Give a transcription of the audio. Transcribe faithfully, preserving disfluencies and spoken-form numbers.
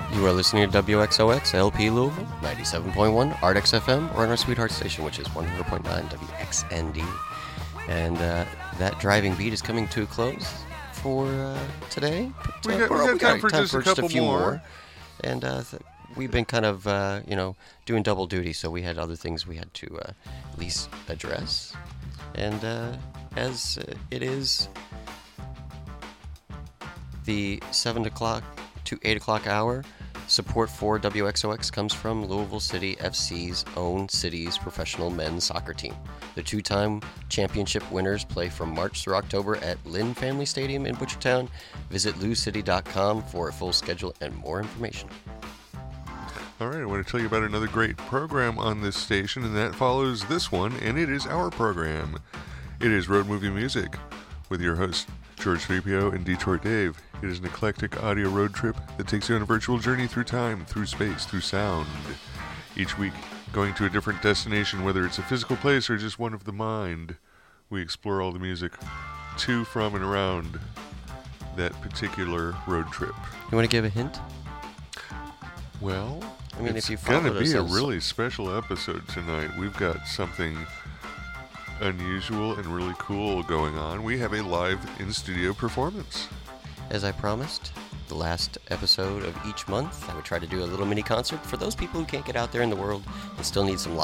You are listening to W X O X L P Louisville, ninety-seven point one Ardex F M, or on our sweetheart station, which is one hundred point nine W X N D. And uh, that driving beat is coming to a close for uh, today. But, we uh, got, we got time for time just for a couple just a few more. more. And uh, th- we've been kind of, uh, you know, doing double duty, so we had other things we had to uh, at least address. And uh, as uh, it is the seven o'clock to eight o'clock hour, support for W X O X comes from Louisville City F C's own city's professional men's soccer team. The two-time championship winners play from March through October at Lynn Family Stadium in Butchertown. Visit lou city dot com for a full schedule and more information. All right, I want to tell you about another great program on this station, and that follows this one, and it is our program. It is Road Movie Music with your hosts, George three P O and Detroit Dave. It is an eclectic audio road trip that takes you on a virtual journey through time, through space, through sound. Each week, going to a different destination, whether it's a physical place or just one of the mind. We explore all the music to, from, and around that particular road trip. You want to give a hint? Well, I mean, it's if you going to followed be us a as- really special episode tonight. We've got something unusual and really cool going on. We have a live in-studio performance. As I promised, the last episode of each month, I would try to do a little mini concert for those people who can't get out there in the world and still need some